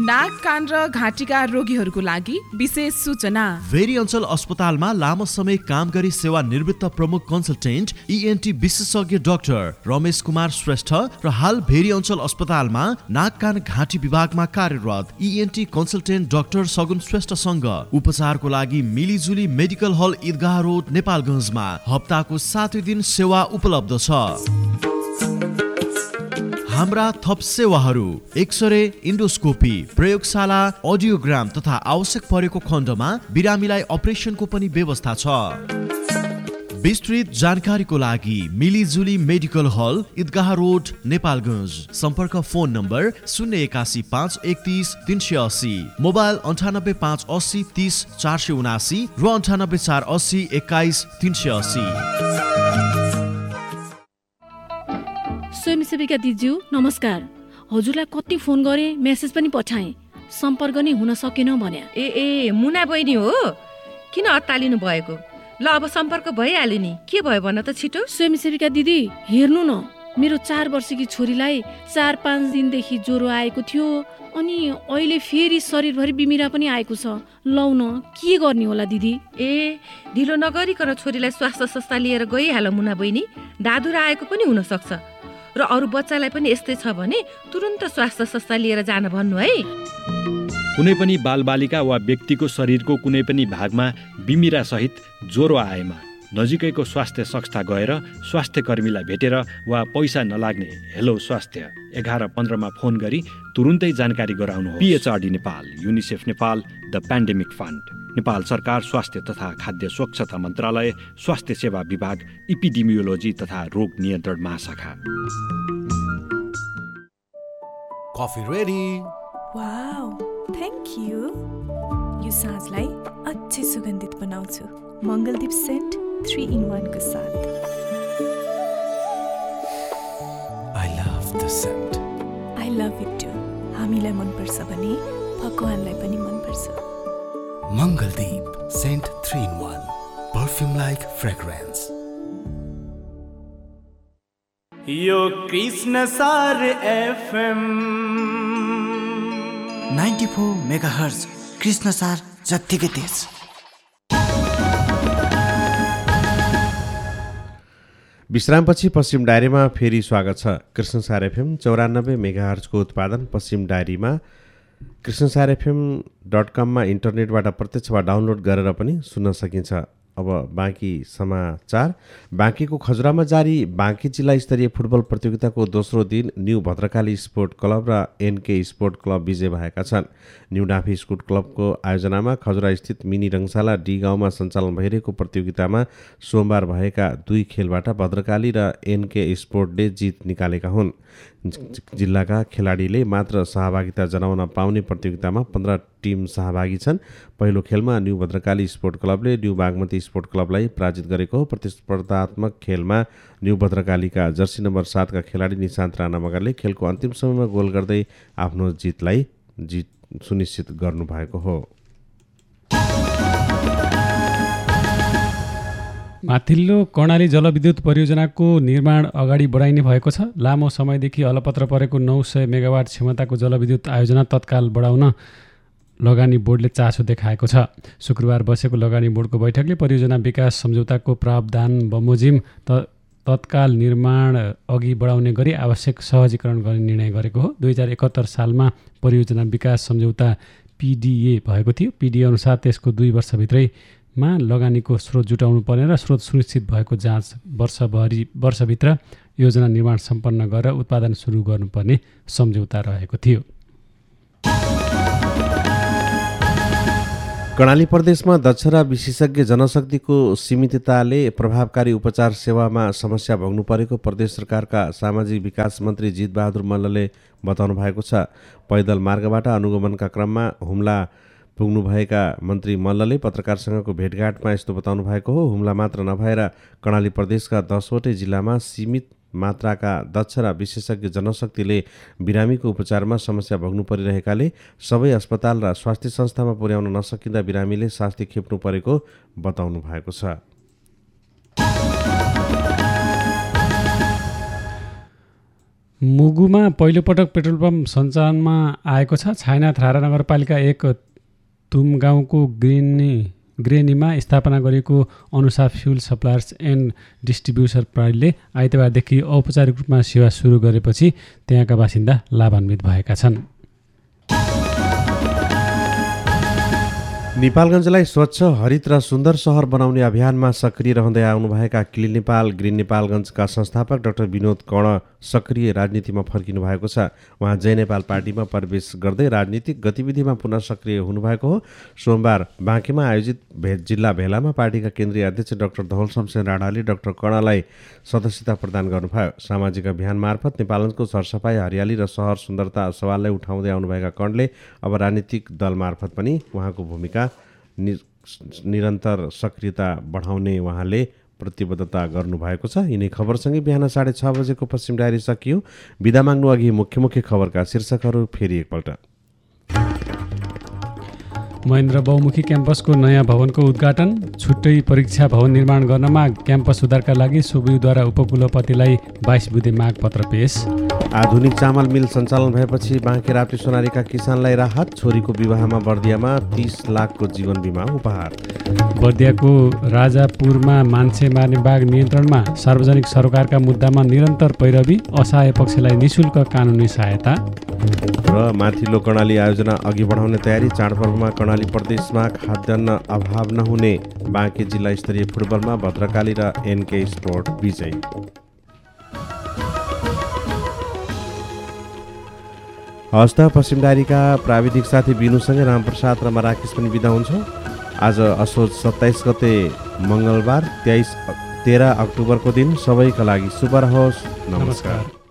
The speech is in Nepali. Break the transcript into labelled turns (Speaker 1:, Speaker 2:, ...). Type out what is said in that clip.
Speaker 1: नाक कान र घाँटीका रोगीहरूको लागि विशेष सूचना।
Speaker 2: भेरी अञ्चल अस्पतालमा लामो समय काम गरी सेवा निवृत्त प्रमुख कन्सल्टेन्ट ENT विशेषज्ञ डाक्टर रमेश कुमार श्रेष्ठ र हाल भेरी अञ्चल अस्पतालमा नाक कान घाँटी विभागमा कार्यरत ENT कन्सल्टेन्ट डाक्टर सगुन श्रेष्ठसँग उपचारको लागि मिलिजुली मेडिकल हल ईदगाह रोड नेपालगञ्जमा हप्ताको 7 दिन सेवा उपलब्ध छ। हाम्रा थप सेवाहरू एक्सरे, इन्डोस्कोपी, प्रयोगशाला, अडियोग्राम तथा आवश्यक परेको खण्डमा बिरामीलाई अपरेसनको पनि व्यवस्था छ। विस्तृत जानकारीको लागि मिलिजुली मेडिकल हल ईदगाह रोड नेपालगञ्ज। सम्पर्क फोन नम्बर 081 531 380, मोबाइल 98 580 30 479 र 98 480 21 380।
Speaker 3: स्वयंसेविका दिज्यू नमस्कार। हजुरलाई कति फोन गरे, मेसेज पनि पठाएँ, सम्पर्क नै हुन सकेन भने।
Speaker 4: ए मुना बहिनी हो, किन अत्तालिनु भएको? ल अब सम्पर्क भइहाल्यो नि, के भयो भन त छिटो।
Speaker 3: स्वयंसेविका दिदी हेर्नु न, मेरो 4 वर्षकी छोरीलाई 4-5 दिनदेखि ज्वरो आएको थियो, अनि अहिले फेरि शरीरभरि बिमिरा पनि आएको छ। लौ न, के गर्ने होला दिदी?
Speaker 4: ए ढिलो नगरिकन छोरीलाई स्वास्थ्य संस्था लिएर गइहाल मुना बहिनी। दादुरा आएको पनि हुन सक्छ र अरू बच्चालाई पनि यस्तै छ भने तुरुन्त स्वास्थ्य संस्था लिएर जान भन्नु है।
Speaker 5: कुनै पनि बालबालिका वा व्यक्तिको शरीरको कुनै पनि भागमा बिमिरा सहित ज्वरो आएमा नजिकैको स्वास्थ्य संस्था गएर स्वास्थ्य कर्मीलाई भेटेर वा पैसा नलाग्ने हेलो स्वास्थ्य 1115 मा फोन गरी तुरुन्तै जानकारी गराउनुहोस्। PHRD Nepal, UNICEF Nepal, the pandemic fund, Nepal सरकार स्वास्थ्य तथा खाद्य स्वच्छता मन्त्रालय, स्वास्थ्य सेवा विभाग, इपिडेमियोलोजी तथा रोग नियन्त्रण महाशाखा।
Speaker 6: Coffee ready.
Speaker 7: Wow, thank you. यो साँझलाई अझै सुगन्धित बनाउँछु मङ्गलदीप सेन्ट 3-in-1 को साथ।
Speaker 6: I love the scent.
Speaker 7: I love it too. हामीलाई मनपर्छ भने भगवानलाई पनि मनपर्छ।
Speaker 6: Mangaldeep Scent 3-in-1, perfume like fragrance.
Speaker 8: यो कृष्ण सार FM
Speaker 9: 94 मेगाहर्ज कृष्ण सार जत्तिकै तेज।
Speaker 10: विश्रामपछि पश्चिम डायरीमा फेरि स्वागत छ। कृष्णसार FM 94 मेगाहर्जको उत्पादन पश्चिम डायरीमा कृष्णसारfm.com मा इन्टरनेटबाट प्रत्यक्ष वा डाउनलोड गरेर पनि सुन्न सकिन्छ। अब बाँकी समाचार। बाँकीको खजुरामा जारी बाँकी जिल्ला स्तरीय फुटबल प्रतियोगिताको दोस्रो दिन न्यू भद्रकाली स्पोर्ट क्लब र NK स्पोर्ट क्लब विजय भएका छन्। न्यू डाँफी स्पोर्ट क्लबको आयोजनामा खजुरा स्थित मिनी रङशाला डी गाउँमा सञ्चालन भइरहेको प्रतियोगितामा सोमबार भएका 2 खेलबाट भद्रकाली र NK स्पोर्टले जित निकालेका हुन्। जिल्लाका खेलाडीले मात्र सहभागिता जनाउन पाउने प्रतियोगितामा 15 टिम सहभागी छन्। पहिलो खेलमा न्यू भद्रकाली स्पोर्ट क्लबले न्यू बागमती स्पोर्ट क्लबलाई पराजित गरेको हो। प्रतिस्पर्धात्मक खेलमा न्यू भद्रकालीका जर्सी नम्बर 7 का खेलाडी निशान्त राणा मगरले खेलको अन्तिम समयमा गोल गर्दै आफ्नो जित सुनिश्चित गर्नुभएको हो।
Speaker 11: माथिल्लो कर्णाली जलविद्युत परियोजनाको निर्माण अगाडि बढाइने भएको छ। लामो समयदेखि अलपत्र परेको 900 मेगावाट क्षमताको जलविद्युत आयोजना तत्काल बढाउन लगानी बोर्डले चासो देखाएको छ। शुक्रबार बसेको लगानी बोर्डको बैठकले परियोजना विकास सम्झौताको प्रावधान बमोजिम तत्काल निर्माण अघि बढाउने गरी आवश्यक सहजीकरण गर्ने निर्णय गरेको हो। 2071 सालमा परियोजना विकास सम्झौता PDA भएको थियो। PDA अनुसार त्यसको 2 वर्षभित्रैमा लगानीको स्रोत जुटाउनु पर्ने र स्रोत सुनिश्चित भएको जाँच वर्षभित्र योजना निर्माण सम्पन्न गरेर उत्पादन सुरु गर्नुपर्ने सम्झौता रहेको थियो।
Speaker 10: कर्णाली प्रदेशमा दक्ष र विशेषज्ञ जनशक्तिको सीमितताले प्रभावकारी उपचार सेवामा समस्या भोग्नु परेको प्रदेश सरकारका सामाजिक विकास मन्त्री जितबहादुर मल्लले बताउनु भएको छ। पैदल मार्गबाट अनुगमनका क्रममा हुम्ला पुग्नुभएका मन्त्री मल्लले पत्रकारसँगको भेटघाटमा यस्तो बताउनु भएको हो। हुम्ला मात्र नभएर कर्णाली प्रदेशका 10वटै जिल्लामा सीमित मात्राका दक्ष र विशेषज्ञ जनशक्तिले बिरामीको उपचारमा समस्या भोग्नु परिरहेकाले सबै अस्पताल र स्वास्थ्य संस्थामा पुर्याउन नसकिँदा बिरामीले शास्ति खेप्नु परेको बताउनु भएको छ।
Speaker 11: मुगुमा पहिलोपटक पेट्रोल पम्प सञ्चालनमा आएको छ। छाइना थ्रारा नगरपालिका 1 तुम गाउँको ग्रेनीमा स्थापना गरिएको अनुसार फ्युल सप्लायर्स एन्ड डिस्ट्रिब्युटर प्रणालीले आइतबारदेखि औपचारिक रूपमा सेवा सुरु गरेपछि त्यहाँका बासिन्दा लाभान्वित भएका छन्।
Speaker 10: नेपालगञ्जलाई स्वच्छ हरित र सुन्दर सहर बनाउने अभियानमा सक्रिय रहँदै आउनुभएका क्लिन नेपाल ग्रिन नेपालगञ्जका संस्थापक डाक्टर विनोद कर्ण सक्रिय राजनीतिमा फर्किनु भएको छ। उहाँ जय नेपाल पार्टीमा प्रवेश गर्दै राजनीतिक गतिविधिमा पुनः सक्रिय हुनुभएको हो। सोमबार बाँकेमा आयोजित जिल्ला भेलामा पार्टीका केन्द्रीय अध्यक्ष डाक्टर धवल शमशेर राणाले डाक्टर कर्णलाई सदस्यता प्रदान गर्नुभयो। सामाजिक अभियान मार्फत नेपालगञ्जको सरसफाई, हरियाली र सहर सुन्दरता सवाललाई उठाउँदै आउनुभएका कर्णले अब राजनीतिक दल मार्फत पनि उहाँको भूमिका निरन्तर सक्रियता बढाउने उहाँले प्रतिबद्धता गर्नुभएको छ। यिनै खबरसँगै बिहान 6:30 बजेको पश्चिम डायरी सकियो। बिदा माग्नु अघि मुख्य खबरका शीर्षकहरू फेरि एकपल्ट।
Speaker 11: महेन्द्र बहुमुखी क्याम्पसको नयाँ भवनको उद्घाटन। छुट्टै परीक्षा भवन निर्माण गर्नमा क्याम्पस सुधारका लागि सोबियुद्वारा उपकुलपतिलाई 22 बुँदे मागपत्र पेश।
Speaker 10: आधुनिक चामल मिल सञ्चालन भएपछि बाँके राप्ती सोनारीका किसानलाई राहत। छोरीको विवाहमा बर्दियामा 30 लाखको जीवन बिमा उपहार।
Speaker 11: बर्दियाको राजापुरमा मान्छे मार्ने बाघ नियन्त्रणमा। सार्वजनिक सरोकारका मुद्दामा निरन्तर पैरवी। असहाय पक्षलाई निशुल्क कानुनी सहायता।
Speaker 10: र माथिल्लो कर्णाली आयोजना अघि बढाउने तयारी। चाडपर्वमा कर्णाली प्रदेशमा खाद्यान्न अभाव नहुने। बाँके जिल्ला स्तरीय फुटबलमा भद्रकाली र एनके स्पोर्ट विजयी। हस्त पश्चिम डायरीका प्राविधिक साथी बिनुसँगै रामप्रसाद र म राकेश पनि बिदा हुन्छौँ। आज असोज 27 गते मङ्गलबार 13 अक्टोबरको दिन सबैका लागि शुभ रहोस्। नमस्कार।